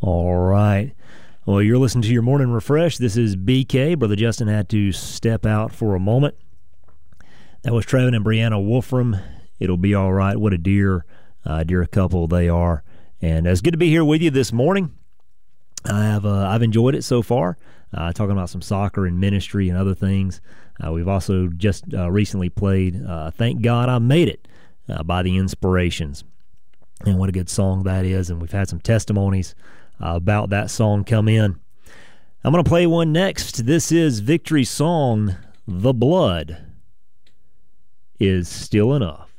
All right. Well, you're listening to your morning refresh. This is BK. Brother Justin had to step out for a moment. That was Trevin and Brianna Wolfram. It'll be all right. What a dear couple they are. And it's good to be here with you this morning. I've enjoyed it so far, talking about some soccer and ministry and other things. We've also just recently played Thank God I Made It by the Inspirations. And what a good song that is. And we've had some testimonies about that song come in. I'm going to play one next. This is Victory's song, The Blood Is Still Enough.